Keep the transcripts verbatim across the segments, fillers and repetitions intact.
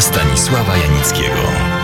Stanisława Janickiego.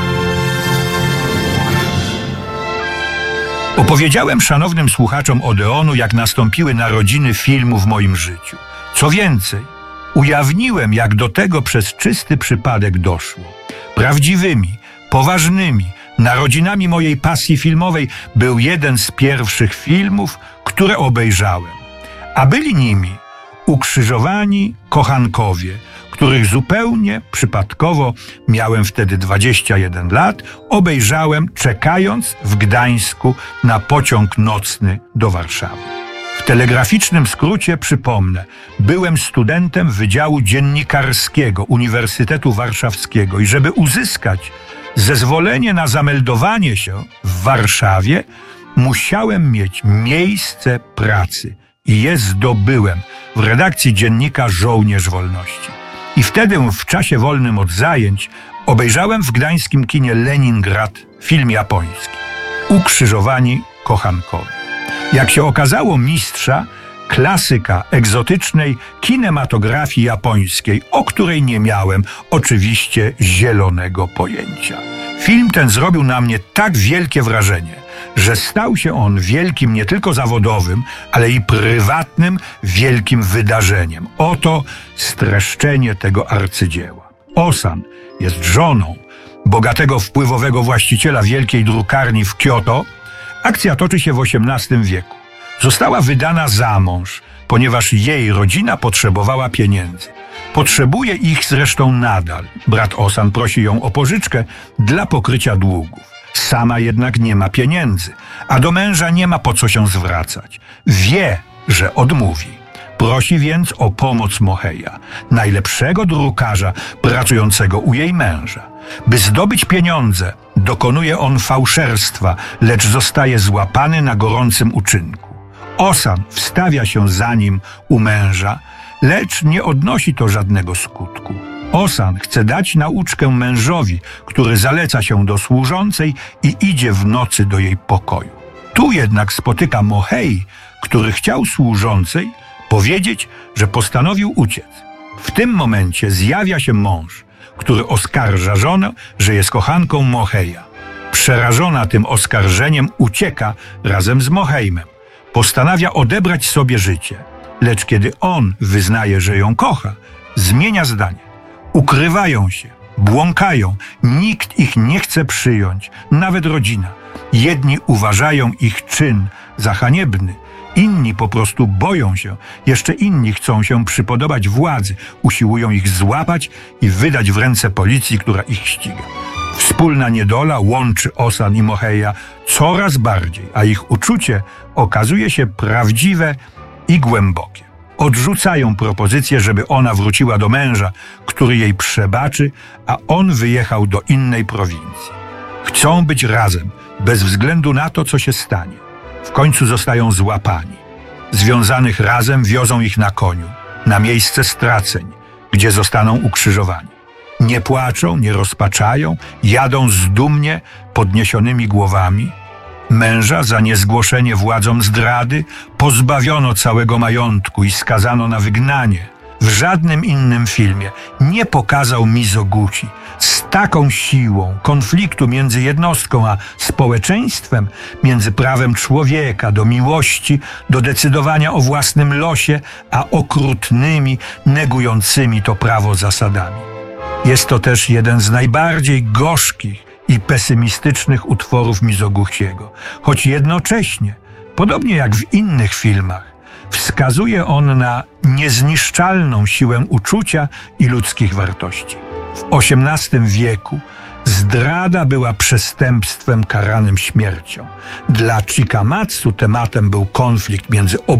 Opowiedziałem szanownym słuchaczom Odeonu, jak nastąpiły narodziny filmu w moim życiu. Co więcej, ujawniłem, jak do tego przez czysty przypadek doszło. Prawdziwymi, poważnymi narodzinami mojej pasji filmowej był jeden z pierwszych filmów, które obejrzałem. A byli nimi Ukrzyżowani kochankowie, których zupełnie przypadkowo, miałem wtedy dwadzieścia jeden lat, obejrzałem, czekając w Gdańsku na pociąg nocny do Warszawy. W telegraficznym skrócie przypomnę, byłem studentem Wydziału Dziennikarskiego Uniwersytetu Warszawskiego i żeby uzyskać zezwolenie na zameldowanie się w Warszawie, musiałem mieć miejsce pracy i je zdobyłem w redakcji dziennika Żołnierz Wolności. I wtedy, w czasie wolnym od zajęć, obejrzałem w gdańskim kinie Leningrad film japoński Ukrzyżowani kochankowie. Jak się okazało, mistrza, klasyka egzotycznej kinematografii japońskiej, o której nie miałem oczywiście zielonego pojęcia. Film ten zrobił na mnie tak wielkie wrażenie, że stał się on wielkim nie tylko zawodowym, ale i prywatnym wielkim wydarzeniem. Oto streszczenie tego arcydzieła. Osan jest żoną bogatego, wpływowego właściciela wielkiej drukarni w Kyoto. Akcja toczy się w osiemnastym wieku. Została wydana za mąż, ponieważ jej rodzina potrzebowała pieniędzy. Potrzebuje ich zresztą nadal. Brat Osan prosi ją o pożyczkę dla pokrycia długów. Sama jednak nie ma pieniędzy, a do męża nie ma po co się zwracać. Wie, że odmówi. Prosi więc o pomoc Moheja, najlepszego drukarza pracującego u jej męża. By zdobyć pieniądze, dokonuje on fałszerstwa, lecz zostaje złapany na gorącym uczynku. Osan wstawia się za nim u męża, lecz nie odnosi to żadnego skutku. Osan chce dać nauczkę mężowi, który zaleca się do służącej i idzie w nocy do jej pokoju. Tu jednak spotyka Mohei, który chciał służącej powiedzieć, że postanowił uciec. W tym momencie zjawia się mąż, który oskarża żonę, że jest kochanką Moheja. Przerażona tym oskarżeniem ucieka razem z Moheimem. Postanawia odebrać sobie życie, lecz kiedy on wyznaje, że ją kocha, zmienia zdanie. Ukrywają się, błąkają, nikt ich nie chce przyjąć, nawet rodzina. Jedni uważają ich czyn za haniebny, inni po prostu boją się, jeszcze inni chcą się przypodobać władzy, usiłują ich złapać i wydać w ręce policji, która ich ściga. Wspólna niedola łączy Osan i Moheja coraz bardziej, a ich uczucie okazuje się prawdziwe i głębokie. Odrzucają propozycję, żeby ona wróciła do męża, który jej przebaczy, a on wyjechał do innej prowincji. Chcą być razem, bez względu na to, co się stanie. W końcu zostają złapani. Związanych razem wiozą ich na koniu, na miejsce straceń, gdzie zostaną ukrzyżowani. Nie płaczą, nie rozpaczają, jadą zdumnie, podniesionymi głowami. Męża za niezgłoszenie władzom zdrady pozbawiono całego majątku i skazano na wygnanie. W żadnym innym filmie nie pokazał Mizoguchi z taką siłą konfliktu między jednostką a społeczeństwem, między prawem człowieka do miłości, do decydowania o własnym losie, a okrutnymi, negującymi to prawo zasadami. Jest to też jeden z najbardziej gorzkich i pesymistycznych utworów Mizoguchiego, choć jednocześnie, podobnie jak w innych filmach, wskazuje on na niezniszczalną siłę uczucia i ludzkich wartości. W osiemnastym wieku zdrada była przestępstwem karanym śmiercią. Dla Chikamatsu tematem był konflikt między